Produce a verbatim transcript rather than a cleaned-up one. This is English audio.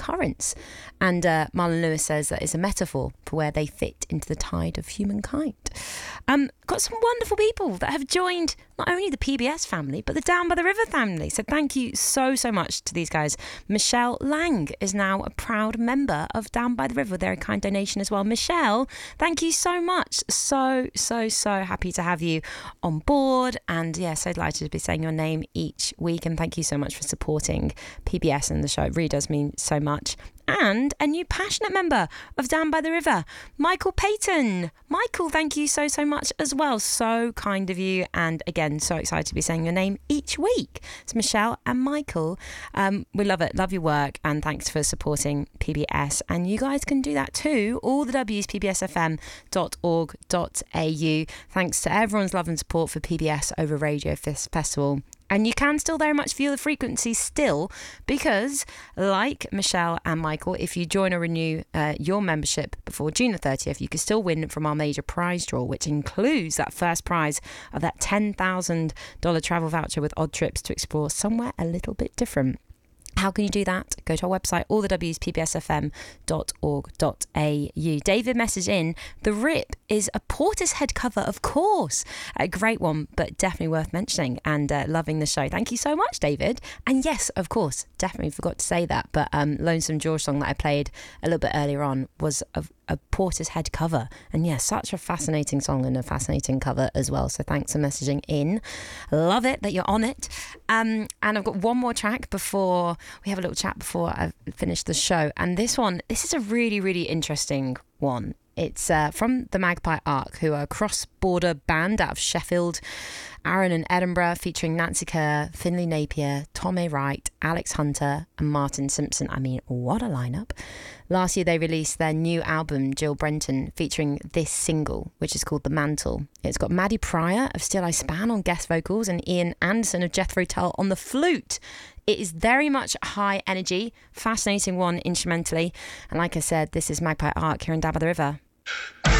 currents. And uh, Marlon Lewis says that it's a metaphor for where they fit into the tide of humankind. Um, got some wonderful people that have joined not only the P B S family, but the Down by the River family. So thank you so, so much to these guys. Michelle Lang is now a proud member of Down by the River with their kind donation as well. Michelle, thank you so much. So, so, so happy to have you on board. And yeah, so delighted to be saying your name each week. And thank you so much for supporting P B S and the show. It really does mean so much. And a new passionate member of Down by the River, Michael Payton. Michael, thank you so, so much as well. So kind of you. And again, so excited to be saying your name each week. It's Michelle and Michael. Um, we love it. Love your work. And thanks for supporting P B S. And you guys can do that too. All the W's, p b s f m dot org dot a u. Thanks to everyone's love and support for P B S over Radio Festival. And you can still very much feel the frequency still, because like Michelle and Michael, if you join or renew uh, your membership before June the thirtieth, you can still win from our major prize draw, which includes that first prize of that ten thousand dollars travel voucher with Odd Trips to explore somewhere a little bit different. How can you do that? Go to our website, all the W's, p b s f m dot org dot a u. David messaged in, the Rip is a Portishead cover, of course. A great one, but definitely worth mentioning, and uh, loving the show. Thank you so much, David. And yes, of course, definitely forgot to say that, but um, Lonesome George song that I played a little bit earlier on was a, a Portishead cover. And yeah, such a fascinating song and a fascinating cover as well. So thanks for messaging in. Love it that you're on it. Um, and I've got one more track before we have a little chat before I've finished the show. And this one, this is a really, really interesting one. It's uh, from the Magpie Arc, who are a cross-border band out of Sheffield, Aaron and Edinburgh, featuring Nancy Kerr, Finlay Napier, Tom A. Wright, Alex Hunter and Martin Simpson. I mean, what a lineup. Last year they released their new album, Jill Brenton, featuring this single, which is called The Mantle. It's got Maddie Pryor of Still I Span on guest vocals and Ian Anderson of Jethro Tull on the flute. It is very much high energy, fascinating one instrumentally. And like I said, this is Magpie Arc here in Down by the River.